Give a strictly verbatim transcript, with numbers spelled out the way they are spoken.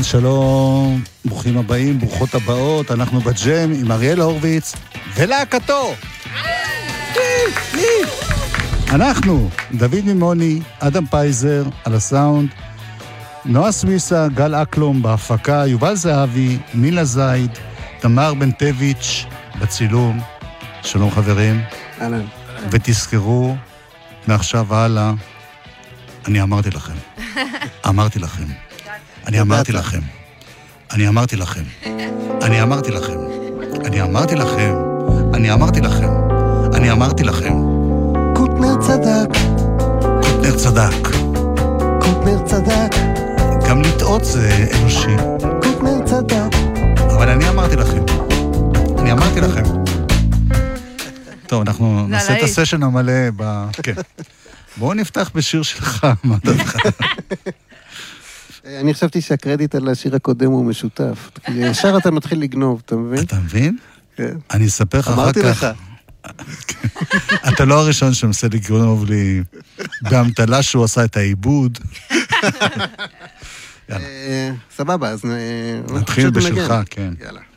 שלום, ברוכים הבאים, ברוכות הבאות, אנחנו בג'ם עם אריאל הורוביץ ולהקתו. אנחנו, דוד מימוני, אדם פייזר על הסאונד, נועה סוויסה, גל אקלום בהפקה, יובל זהבי, מילה זייד, תמר בן טביץ' בצילום. שלום חברים. אהלן. ותזכרו, מעכשיו הלאה, אני אמרתי לכם. אמרתי לכם. אני אמרתי לכם. אני אמרתי לכם. אני אמרתי לכם. אני אמרתי לכם. אני אמרתי לכם. אני אמרתי לכם. קוטנר צדק. קוטנר צדק. קוטנר צדק. גם לטעות זה אנושי. קוטנר צדק. אבל אני אמרתי לכם. אני אמרתי לכם. טוב, אנחנו נעשה את הסשן המלא ב... כן. בואו נפתח בשיר שלך, מה דעתך? אני חשבתי שהקרדיט על השיר הקודם הוא משותף. ישר אתה מתחיל לגנוב, אתה מבין? אתה מבין? כן. אני אספר לך אחר כך. אמרתי לך. אתה לא הראשון שמנסה לגנוב לי בהמתלה שהוא עשה את העיבוד. סבבה, אז... נתחיל בשלך, כן. יאללה.